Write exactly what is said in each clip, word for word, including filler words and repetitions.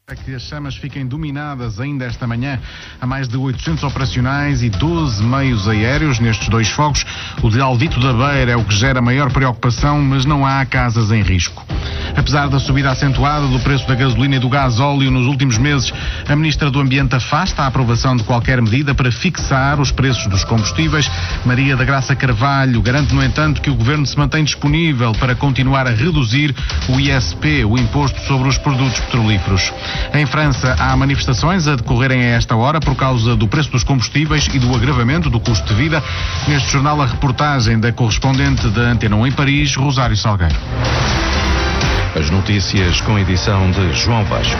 É que as chamas fiquem dominadas ainda esta manhã. Há mais de oitocentos operacionais e doze meios aéreos nestes dois fogos. O de Alvito da Beira é o que gera maior preocupação, mas não há casas em risco. Apesar da subida acentuada do preço da gasolina e do gás óleo nos últimos meses, a Ministra do Ambiente afasta a aprovação de qualquer medida para fixar os preços dos combustíveis. Maria da Graça Carvalho garante, no entanto, que o Governo se mantém disponível para continuar a reduzir o I S P, o Imposto sobre os Produtos Petrolíferos. Em França, há manifestações a decorrerem a esta hora por causa do preço dos combustíveis e do agravamento do custo de vida. Neste jornal, a reportagem da correspondente da Antena um em Paris, Rosário Salgueiro. As notícias com edição de João Vasco.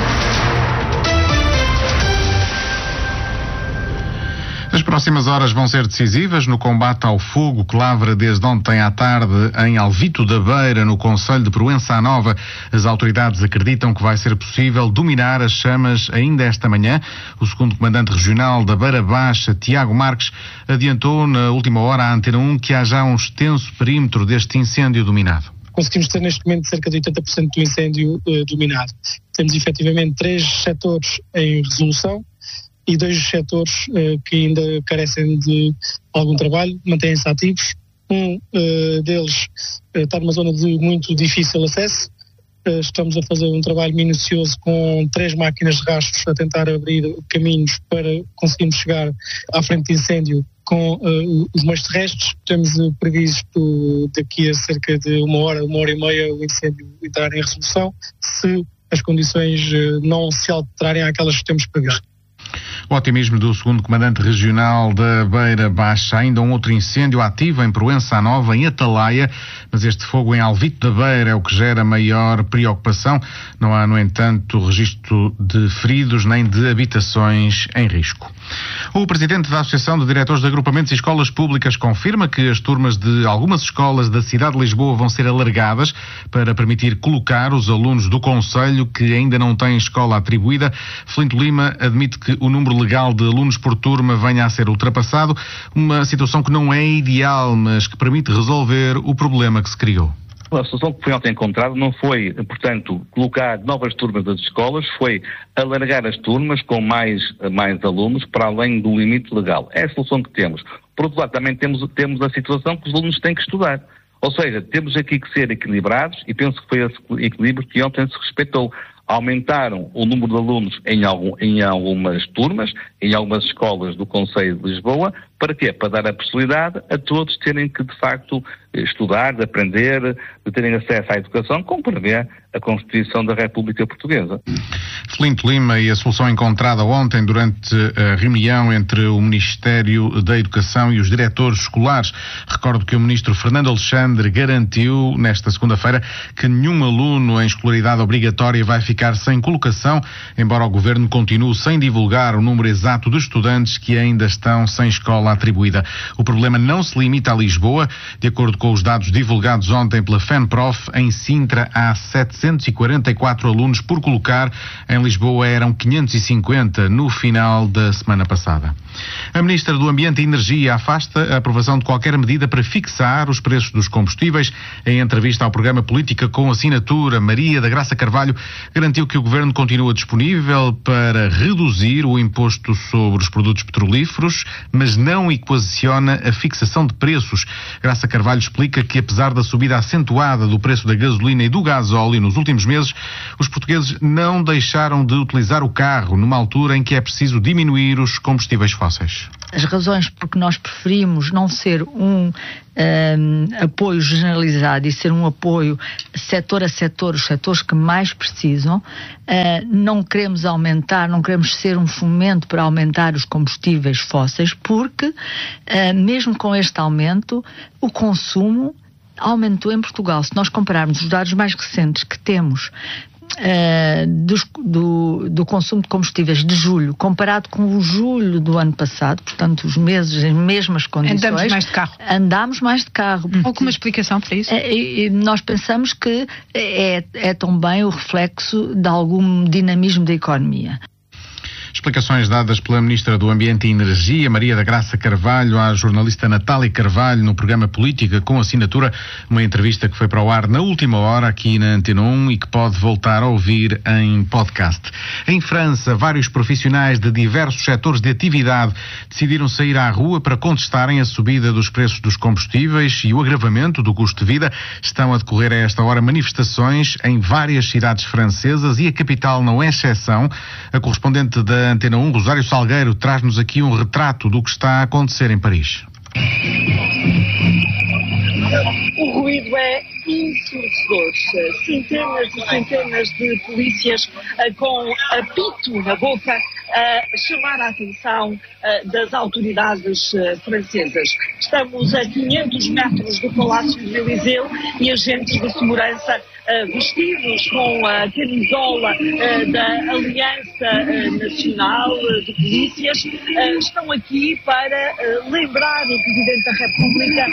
As próximas horas vão ser decisivas no combate ao fogo que lavra desde ontem à tarde em Alvito da Beira, no concelho de Proença Nova. As autoridades acreditam que vai ser possível dominar as chamas ainda esta manhã. O segundo comandante regional da Beira Baixa, Tiago Marques, adiantou na última hora à Antena um que há já um extenso perímetro deste incêndio dominado. Conseguimos ter neste momento cerca de oitenta por cento do incêndio uh, dominado. Temos efetivamente três setores em resolução e dois setores uh, que ainda carecem de algum trabalho, mantêm-se ativos. Um uh, deles uh, está numa zona de muito difícil acesso. Uh, estamos a fazer um trabalho minucioso com três máquinas de rastros a tentar abrir caminhos para conseguirmos chegar à frente de incêndio com uh, os meios terrestres. Temos uh, previsto daqui a cerca de uma hora, uma hora e meia o incêndio entrar em resolução, se as condições uh, não se alterarem àquelas que temos previsto. O otimismo do segundo comandante regional da Beira Baixa. Ainda um outro incêndio ativo em Proença Nova, em Atalaia, mas este fogo em Alvito da Beira é o que gera maior preocupação. Não há, no entanto, registro de feridos nem de habitações em risco. O presidente da Associação de Diretores de Agrupamentos e Escolas Públicas confirma que as turmas de algumas escolas da cidade de Lisboa vão ser alargadas para permitir colocar os alunos do concelho que ainda não têm escola atribuída. Flinto Lima admite que o número legal de alunos por turma venha a ser ultrapassado, uma situação que não é ideal, mas que permite resolver o problema que se criou. A solução que foi ontem encontrada não foi, portanto, colocar novas turmas das escolas, foi alargar as turmas com mais, mais alunos para além do limite legal. É a solução que temos. Por outro lado, também temos, temos a situação que os alunos têm que estudar. Ou seja, temos aqui que ser equilibrados e penso que foi esse equilíbrio que ontem se respeitou. Aumentaram o número de alunos em, algum, em algumas turmas, em algumas escolas do Concelho de Lisboa. Para quê? Para dar a possibilidade a todos terem que, de facto, estudar, de aprender, de terem acesso à educação, como prevê a Constituição da República Portuguesa. Flinto Lima e a solução encontrada ontem durante a reunião entre o Ministério da Educação e os diretores escolares. Recordo que o ministro Fernando Alexandre garantiu nesta segunda-feira que nenhum aluno em escolaridade obrigatória vai ficar sem colocação, embora o Governo continue sem divulgar o número exato de estudantes que ainda estão sem escola atribuída. O problema não se limita a Lisboa. De acordo com os dados divulgados ontem pela FENPROF, em Sintra há setecentos e quarenta e quatro alunos por colocar. Em Lisboa eram quinhentos e cinquenta no final da semana passada. A Ministra do Ambiente e Energia afasta a aprovação de qualquer medida para fixar os preços dos combustíveis. Em entrevista ao programa Política com Assinatura, Maria da Graça Carvalho garantiu que o Governo continua disponível para reduzir o imposto sobre os produtos petrolíferos, mas não equaciona a fixação de preços. Graça Carvalho explica que, apesar da subida acentuada do preço da gasolina e do gás óleo nos últimos meses, os portugueses não deixaram de utilizar o carro numa altura em que é preciso diminuir os combustíveis fósseis. As razões porque nós preferimos não ser um, um apoio generalizado e ser um apoio setor a setor, os setores que mais precisam, uh, não queremos aumentar, não queremos ser um fomento para aumentar os combustíveis fósseis, porque uh, mesmo com este aumento, o consumo aumentou em Portugal. Se nós compararmos os dados mais recentes que temos Uh, dos, do, do consumo de combustíveis de julho, comparado com o julho do ano passado, portanto os meses em mesmas condições, andamos mais de carro. Andamos mais de carro. Hum. Alguma explicação para isso? É, e, e nós pensamos que é, é também o reflexo de algum dinamismo da economia. Explicações dadas pela Ministra do Ambiente e Energia, Maria da Graça Carvalho, à jornalista Natália Carvalho, no programa Política com Assinatura, uma entrevista que foi para o ar na última hora aqui na Antena um e que pode voltar a ouvir em podcast. Em França, vários profissionais de diversos setores de atividade decidiram sair à rua para contestarem a subida dos preços dos combustíveis e o agravamento do custo de vida. Estão a decorrer a esta hora manifestações em várias cidades francesas e a capital não é exceção. A correspondente da Antena um, Rosário Salgueiro, traz-nos aqui um retrato do que está a acontecer em Paris. O ruído é ensurdecedor. Centenas e centenas de polícias com apito na boca a chamar a atenção das autoridades francesas. Estamos a quinhentos metros do Palácio de Élysée e agentes de segurança vestidos com a camisola da Aliança Nacional de Polícias estão aqui para lembrar o Presidente da República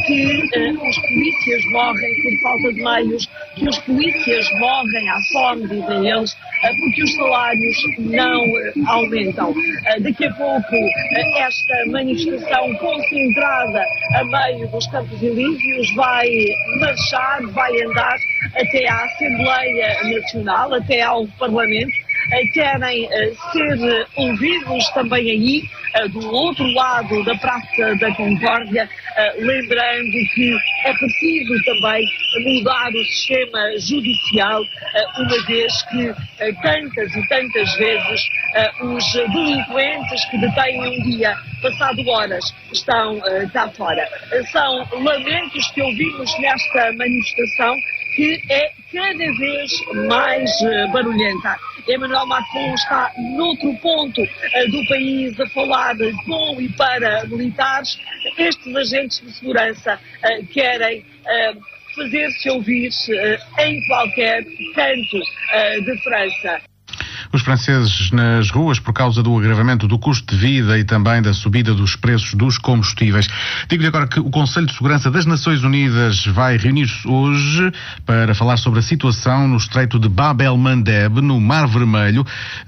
que os polícias morrem por falta de meios, que os polícias morrem à fome, dizem eles, porque os salários não aumentam. Daqui a pouco esta manifestação concentrada a meio dos Campos Elíseos vai marchar, vai andar até à Assembleia Nacional, até ao Parlamento. Querem ser ouvidos também aí, do outro lado da Praça da Concórdia, lembrando que é preciso também mudar o sistema judicial, uma vez que tantas e tantas vezes os delinquentes que detêm um dia, passado horas, estão cá fora. São lamentos que ouvimos nesta manifestação, que é cada vez mais barulhenta. Emmanuel Macron está noutro ponto uh, do país a falar com e para militares. Estes agentes de segurança uh, querem uh, fazer-se ouvir uh, em qualquer canto uh, de França. Os franceses nas ruas por causa do agravamento do custo de vida e também da subida dos preços dos combustíveis. Digo-lhe agora que o Conselho de Segurança das Nações Unidas vai reunir-se hoje para falar sobre a situação no estreito de Bab el-Mandeb, no Mar Vermelho.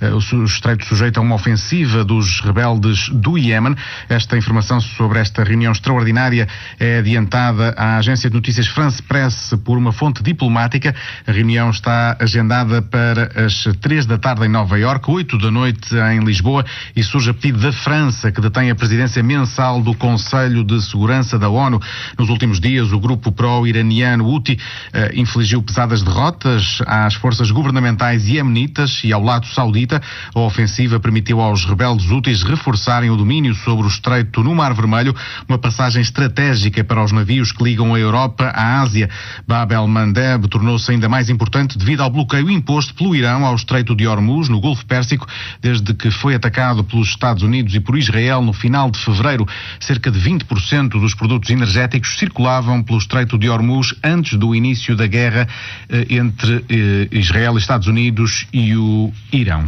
O estreito sujeito a uma ofensiva dos rebeldes do Iémen. Esta informação sobre esta reunião extraordinária é adiantada à agência de notícias France Presse por uma fonte diplomática. A reunião está agendada para as três da tarde em Nova Iorque, oito da noite em Lisboa, e surge a pedido da França, que detém a presidência mensal do Conselho de Segurança da ONU. Nos últimos dias, o grupo pró-iraniano Houthi eh, infligiu pesadas derrotas às forças governamentais iemenitas e ao lado saudita. A ofensiva permitiu aos rebeldes Houthis reforçarem o domínio sobre o estreito no Mar Vermelho, uma passagem estratégica para os navios que ligam a Europa à Ásia. Bab el-Mandeb tornou-se ainda mais importante devido ao bloqueio imposto pelo Irão ao estreito de Hormuz, no Golfo Pérsico, desde que foi atacado pelos Estados Unidos e por Israel no final de fevereiro. Cerca de vinte por cento dos produtos energéticos circulavam pelo estreito de Hormuz antes do início da guerra eh, entre eh, Israel, Estados Unidos e o Irão.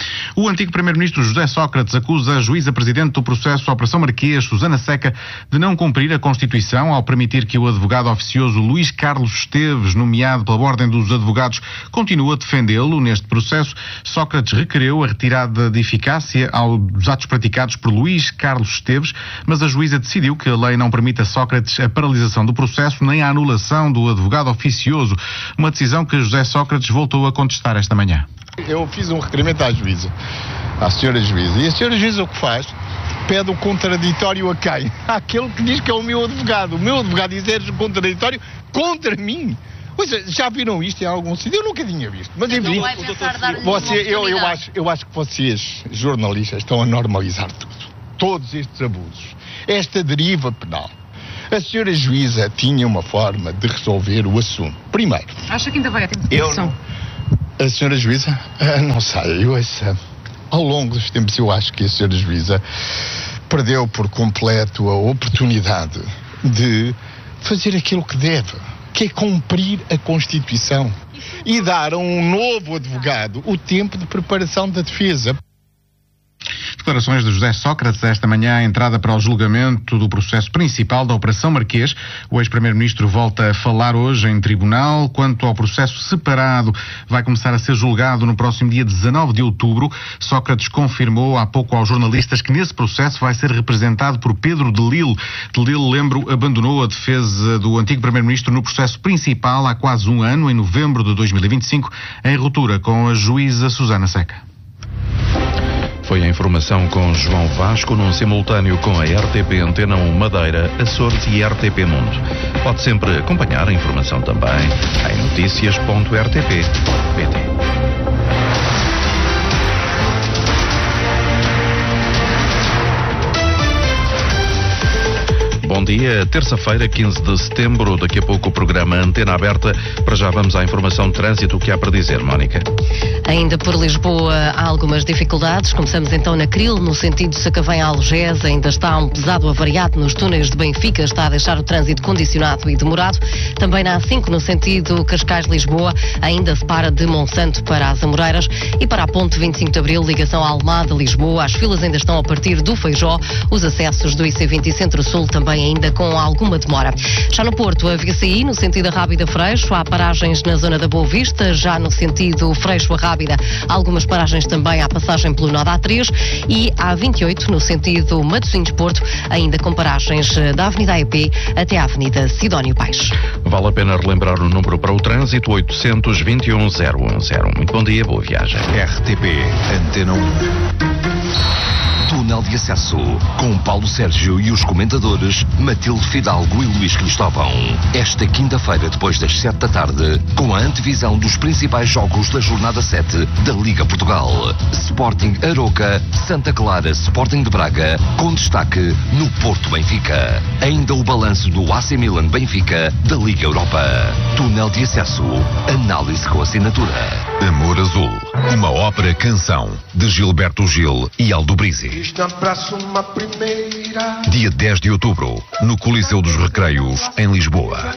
O antigo primeiro-ministro José Sócrates acusa a juíza-presidente do processo Operação Marquês, Susana Seca, de não cumprir a Constituição ao permitir que o advogado oficioso Luís Carlos Esteves, nomeado pela Ordem dos Advogados, continue a defendê-lo neste processo. Sócrates requereu a retirada de eficácia aos atos praticados por Luís Carlos Esteves, mas a juíza decidiu que a lei não permite a Sócrates a paralisação do processo nem a anulação do advogado oficioso, uma decisão que José Sócrates voltou a contestar esta manhã. Eu fiz um requerimento à juíza, à senhora juíza, e a senhora juíza o que faz? Pede o contraditório a quem? Àquele que diz que é o meu advogado. O meu advogado diz é contraditório contra mim. Pois já viram isto em algum sítio? Eu nunca tinha visto. Mas enfim, você, eu, eu, acho, eu acho que vocês, jornalistas, estão a normalizar tudo. Todos estes abusos. Esta deriva penal. A senhora juíza tinha uma forma de resolver o assunto. Primeiro... Acha que ainda vai a tempo de discussão? A senhora juíza, não sei, eu essa, ao longo dos tempos eu acho que a senhora juíza perdeu por completo a oportunidade de fazer aquilo que deve, que é cumprir a Constituição e dar a um novo advogado o tempo de preparação da defesa. De Declarações de José Sócrates esta manhã, a entrada para o julgamento do processo principal da Operação Marquês. O ex-primeiro-ministro volta a falar hoje em tribunal. Quanto ao processo separado, vai começar a ser julgado no próximo dia dezanove de outubro. Sócrates confirmou há pouco aos jornalistas que nesse processo vai ser representado por Pedro de Lille. De Lille, lembro, abandonou a defesa do antigo primeiro-ministro no processo principal há quase um ano, em novembro de dois mil e vinte e cinco, em ruptura com a juíza Susana Seca. Foi a informação com João Vasco, num simultâneo com a R T P Antena um Madeira, Açores e R T P Mundo. Pode sempre acompanhar a informação também em notícias ponto r t p ponto p t. Bom dia, terça-feira, quinze de setembro, daqui a pouco o programa Antena Aberta. Para já vamos à informação de trânsito. O que há para dizer, Mónica? Ainda por Lisboa há algumas dificuldades. Começamos então na Cril, no sentido Sacavém-Algés. Ainda está um pesado avariado nos túneis de Benfica, está a deixar o trânsito condicionado e demorado. Também na A cinco, no sentido Cascais-Lisboa, ainda se para de Monsanto para as Amoreiras. E para a ponte vinte e cinco de Abril, ligação à Almada-Lisboa, as filas ainda estão a partir do Feijó. Os acessos do I C vinte Centro-Sul também ainda com alguma demora. Já no Porto, a V C I, no sentido Rábida-Freixo, há paragens na zona da Boa Vista. Já no sentido Freixo-Rábida, algumas paragens também à passagem pelo nó da A três. E a vinte e oito, no sentido Matosinhos-Porto, ainda com paragens da Avenida A E P até à Avenida Sidónio Paes. Vale a pena relembrar o número para o trânsito, oitocentos e vinte e um, zero um zero. Muito bom dia, boa viagem. R T P Antena um. Túnel de acesso, com Paulo Sérgio e os comentadores Matilde Fidalgo e Luís Cristóvão. Esta quinta-feira, depois das sete da tarde, com a antevisão dos principais jogos da jornada sete da Liga Portugal. Sporting Aroca, Santa Clara, Sporting de Braga, com destaque no Porto Benfica. Ainda o balanço do A C Milan Benfica da Liga Europa. Túnel de acesso, análise com assinatura. Amor Azul, uma ópera-canção de Gilberto Gil e Aldo Brizzi. Dia dez de outubro, no Coliseu dos Recreios, em Lisboa.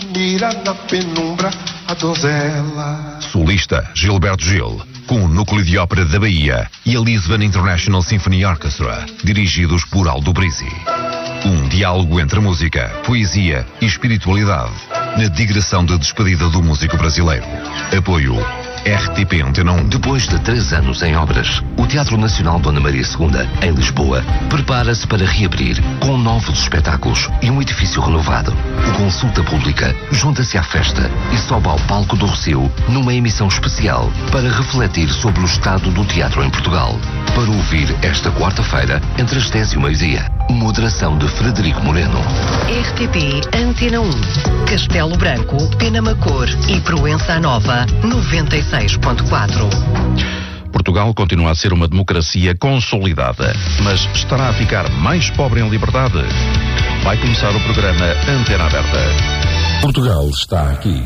Solista Gilberto Gil, com o Núcleo de Ópera da Bahia e a Lisbon International Symphony Orchestra, dirigidos por Aldo Brizzi. Um diálogo entre música, poesia e espiritualidade, na digressão de despedida do músico brasileiro. Apoio R T P Antena um. Depois de três anos em obras, o Teatro Nacional Dona Maria segunda, em Lisboa, prepara-se para reabrir com novos espetáculos e um edifício renovado. O Consulta Pública junta-se à festa e sobe ao palco do Rossio numa emissão especial para refletir sobre o estado do teatro em Portugal. Para ouvir esta quarta-feira, entre as dez e o meio-dia. Moderação de Frederico Moreno. R T P Antena um. Castelo Branco, Penamacor e Proença Nova, noventa e seis ponto quatro. Portugal continua a ser uma democracia consolidada, mas estará a ficar mais pobre em liberdade? Vai começar o programa Antena Aberta. Portugal está aqui.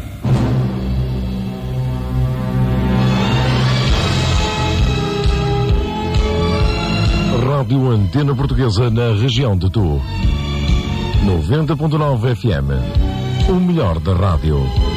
Rádio Antena Portuguesa na região de Tu. noventa ponto nove F M. O melhor da rádio.